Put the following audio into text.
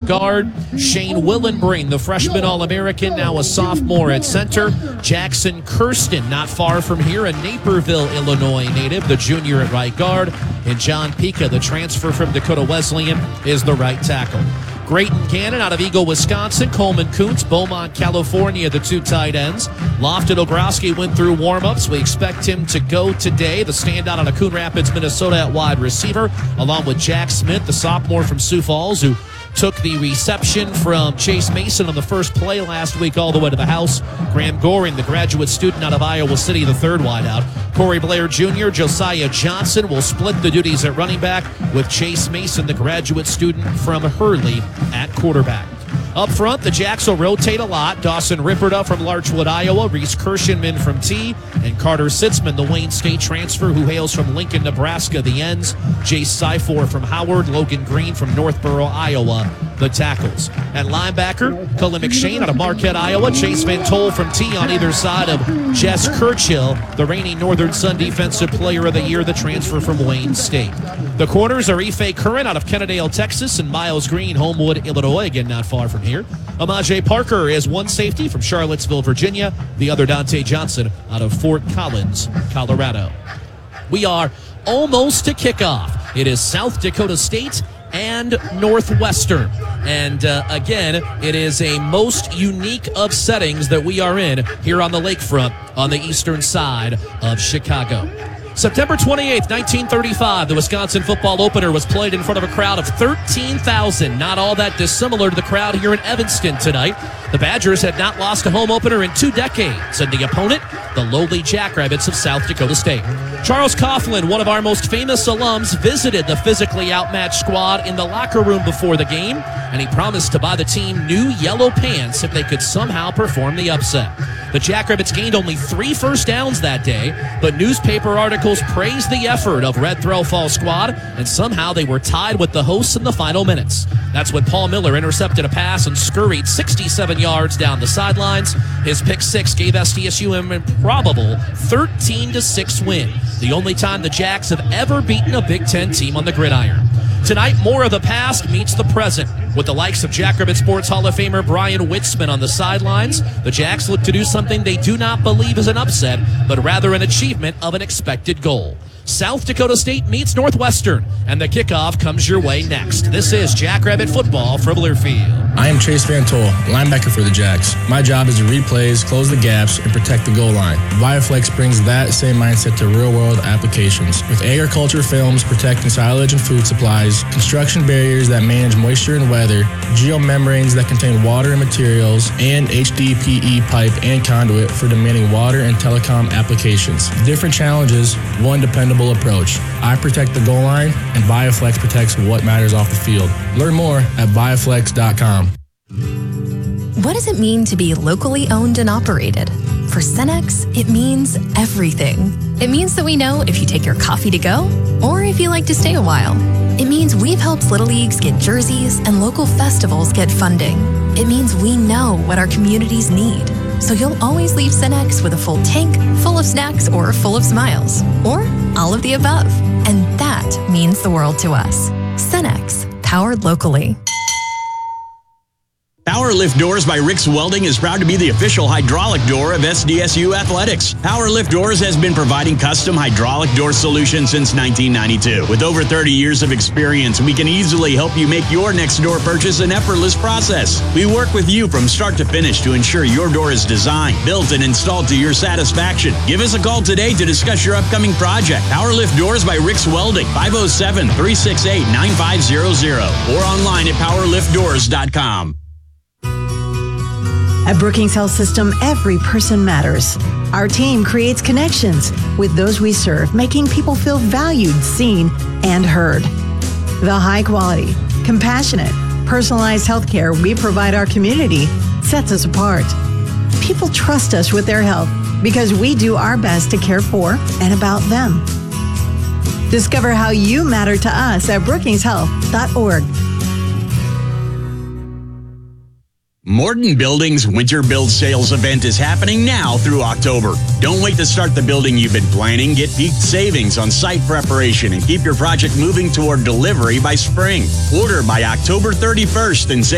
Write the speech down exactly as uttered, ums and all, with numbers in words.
guard. Shane Willenbring, the freshman All-American, now a sophomore at center. Jackson Kirsten, not far from here, a Naperville, Illinois native, the junior at right guard. And John Pica, the transfer from Dakota Wesleyan, is the right tackle. Grayton Cannon out of Eagle, Wisconsin. Coleman Kuntz, Beaumont, California, the two tight ends. Lofton Obrowski went through warm-ups. We expect him to go today. The standout out of Coon Rapids, Minnesota at wide receiver, along with Jack Smith, the sophomore from Sioux Falls, who took the reception from Chase Mason on the first play last week all the way to the house. Graham Goring, the graduate student out of Iowa City, the third wideout. Corey Blair Junior, Josiah Johnson will split the duties at running back with Chase Mason, the graduate student from Hurley, at quarterback. Up front, the Jacks will rotate a lot. Dawson Ripperda from Larchwood, Iowa, Reese Kirshenman from T, and Carter Sitzman, the Wayne State transfer who hails from Lincoln, Nebraska, the ends. Jace Syfor from Howard, Logan Green from Northborough, Iowa, the tackles. At linebacker, Cullen McShane out of Marquette, Iowa, Chase Van Tol from T on either side of Jess Kirchill, the reigning Northern Sun Defensive Player of the Year, the transfer from Wayne State. The corners are Ife Curran out of Kennedale, Texas, and Miles Green, Homewood, Illinois, again not far from here. Amaje Parker is one safety from Charlottesville, Virginia. The other, Dante Johnson, out of Fort Collins, Colorado. We are almost to kickoff. It is South Dakota State and Northwestern. And uh, again, it is a most unique of settings that we are in here on the lakefront on the eastern side of Chicago. September twenty-eighth, nineteen thirty-five, the Wisconsin football opener was played in front of a crowd of thirteen thousand. Not all that dissimilar to the crowd here in Evanston tonight. The Badgers had not lost a home opener in two decades, and the opponent, the lowly Jackrabbits of South Dakota State. Charles Coughlin, one of our most famous alums, visited the physically outmatched squad in the locker room before the game, and he promised to buy the team new yellow pants if they could somehow perform the upset. The Jackrabbits gained only three first downs that day, but newspaper articles praised the effort of Red Threlfall squad, and somehow they were tied with the hosts in the final minutes. That's when Paul Miller intercepted a pass and scurried sixty-seven yards down the sidelines. His pick six gave S D S U an improbable thirteen to six win, the only time the Jacks have ever beaten a Big Ten team on the gridiron. Tonight, more of the past meets the present, with the likes of Jackrabbit Sports Hall of Famer Brian Witzman on the sidelines. The Jacks look to do something they do not believe is an upset, but rather an achievement of an expected goal. South Dakota State meets Northwestern, and the kickoff comes your way next. This is Jackrabbit Football from Learfield. I am Chase Van Tol, linebacker for the Jacks. My job is to read plays, close the gaps, and protect the goal line. Viaflex brings that same mindset to real-world applications. With agriculture films protecting silage and food supplies, construction barriers that manage moisture and weather, geomembranes that contain water and materials, and H D P E pipe and conduit for demanding water and telecom applications. Different challenges, one dependable approach. I protect the goal line, and Viaflex protects what matters off the field. Learn more at viaflex dot com. What does it mean to be locally owned and operated? For Cenex, it means everything. It means that we know if you take your coffee to go or if you like to stay a while. It means we've helped Little Leagues get jerseys and local festivals get funding. It means we know what our communities need. So you'll always leave Cenex with a full tank, full of snacks, or full of smiles. Or all of the above. And that means the world to us. Cenex, powered locally. Power Lift Doors by Rick's Welding is proud to be the official hydraulic door of S D S U Athletics. Power Lift Doors has been providing custom hydraulic door solutions since nineteen ninety-two. With over thirty years of experience, we can easily help you make your next door purchase an effortless process. We work with you from start to finish to ensure your door is designed, built, and installed to your satisfaction. Give us a call today to discuss your upcoming project. Power Lift Doors by Rick's Welding, five oh seven, three six eight, nine five zero zero, or online at power lift doors dot com. At Brookings Health System, every person matters. Our team creates connections with those we serve, making people feel valued, seen, and heard. The high quality, compassionate, personalized healthcare we provide our community sets us apart. People trust us with their health because we do our best to care for and about them. Discover how you matter to us at brookings health dot org. Morton Building's Winter Build Sales event is happening now through October. Don't wait to start the building you've been planning. Get peak savings on site preparation and keep your project moving toward delivery by spring. Order by October thirty-first and save